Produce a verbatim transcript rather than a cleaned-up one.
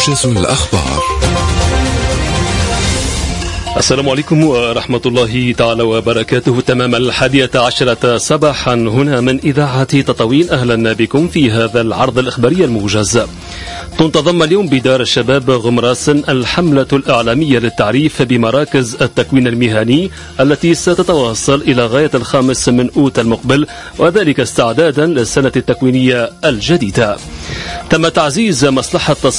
موجز الأخبار. السلام عليكم ورحمة الله تعالى وبركاته. تمام الحادية عشرة صباحا هنا من إذاعة تطاوين، أهلا بكم في هذا العرض الإخباري الموجز. تنتظم اليوم بدار الشباب غمراس الحملة الإعلامية للتعريف بمراكز التكوين المهني التي ستتواصل إلى غاية الخامس من أوت المقبل، وذلك استعدادا للسنة التكوينية الجديدة. تم تعزيز مصلحة